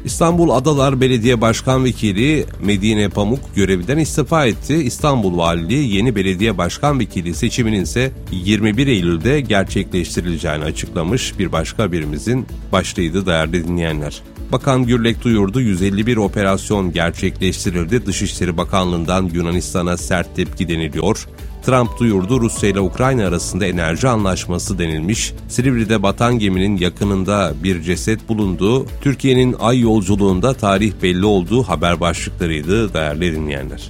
İstanbul Adalar Belediye Başkan Vekili Medine Pamuk görevinden istifa etti. İstanbul Valiliği yeni belediye başkan vekili seçiminin ise 21 Eylül'de gerçekleştirileceğini açıklamış. Bir başka haberimizin başlığıydı değerli dinleyenler. Bakan Gürlek duyurdu, 151 operasyon gerçekleştirildi. Dışişleri Bakanlığı'ndan Yunanistan'a sert tepki deniliyor. Trump duyurdu, Rusya ile Ukrayna arasında enerji anlaşması denilmiş. Silivri'de batan geminin yakınında bir ceset bulundu. Türkiye'nin ay yolculuğunda tarih belli olduğu haber başlıklarıydı değerli dinleyenler.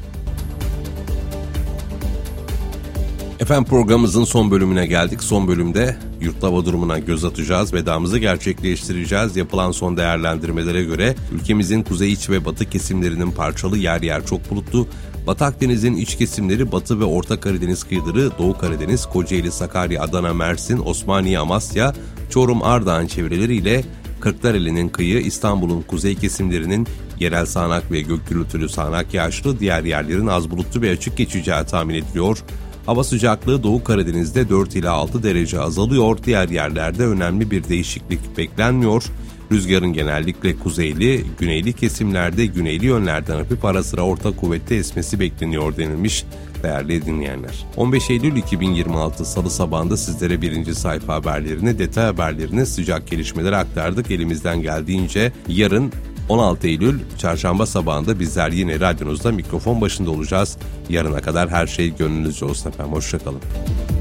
Efendim programımızın son bölümüne geldik. Son bölümde yurtta hava durumuna göz atacağız. Vedamızı gerçekleştireceğiz. Yapılan son değerlendirmelere göre ülkemizin kuzey iç ve batı kesimlerinin parçalı yer yer çok bulutlu. Batı Akdeniz'in iç kesimleri, Batı ve Orta Karadeniz kıyıları, Doğu Karadeniz, Kocaeli, Sakarya, Adana, Mersin, Osmaniye, Amasya, Çorum, Ardahan çevreleriyle Kırklareli'nin kıyı, İstanbul'un kuzey kesimlerinin yerel sağanak ve gök gürültülü sağanak yağışlı, diğer yerlerin az bulutlu ve açık geçeceği tahmin ediliyor. Hava sıcaklığı Doğu Karadeniz'de 4 ila 6 derece azalıyor, diğer yerlerde önemli bir değişiklik beklenmiyor. Rüzgarın genellikle kuzeyli, güneyli kesimlerde güneyli yönlerden hafif ara sıra orta kuvvette esmesi bekleniyor denilmiş değerli dinleyenler. 15 Eylül 2026 Salı sabahında sizlere birinci sayfa haberlerini, detay haberlerini, sıcak gelişmeleri aktardık. Elimizden geldiğince yarın 16 Eylül Çarşamba sabahında bizler yine radyonuzda mikrofon başında olacağız. Yarına kadar her şey gönlünüzce olsun efendim. Hoşçakalın.